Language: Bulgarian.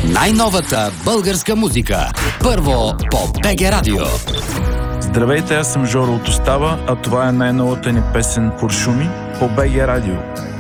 Най-новата българска музика. Първо по БГ Радио. Здравейте, аз съм Жоро от Остава, а това е най-новата ни песен "Куршуми" по БГ Радио.